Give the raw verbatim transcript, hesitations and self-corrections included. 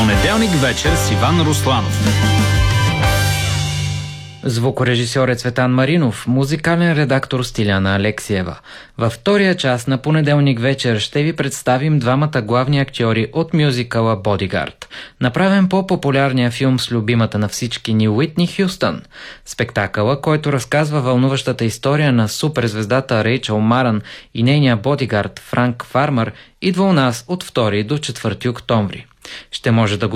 Понеделник вечер с Иван Русланов. Звукорежисьор е Цветан Маринов, музикален редактор Стиляна Алексиева. Във втория час на понеделник вечер ще ви представим двамата главни актьори от мюзикъла Бодигард, направен по популярния филм с любимата на всички ни Уитни Хюстън. Спектакъла, който разказва вълнуващата история на суперзвездата Рейчъл Марън и нейния бодигард Франк Фармър, идва у нас от втори до четвърти октомври. Ще може да го